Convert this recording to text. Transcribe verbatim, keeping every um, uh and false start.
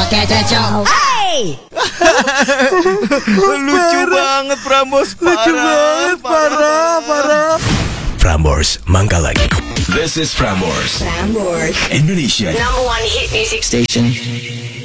Oke cocok. Hey. Lucu banget Prambors. Lucu banget, parah, parah. Prambors Mangkalagi. This is Prambors. Prambors Indonesia number one hit music station.